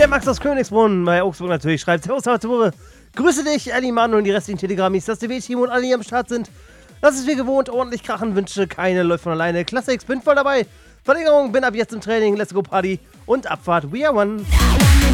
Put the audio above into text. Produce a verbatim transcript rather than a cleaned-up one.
Der Max aus Königsbrunn bei Augsburg natürlich schreibt: Servus, Arturo. Grüße dich, Ali, Mann und die restlichen Telegramis, dass der W-Team und alle hier am Start sind. Das ist wie gewohnt, ordentlich krachen, Wünsche, keine läuft von alleine. Classics, bin voll dabei. Verlängerung, bin ab jetzt im Training, let's go Party und Abfahrt, we are one.